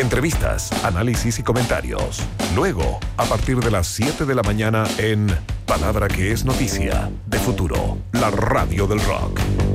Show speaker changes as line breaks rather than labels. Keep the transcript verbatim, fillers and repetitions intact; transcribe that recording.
Entrevistas, análisis y comentarios. Luego, a partir de las siete de la mañana en Palabra que es Noticia, de Futuro, la radio del rock.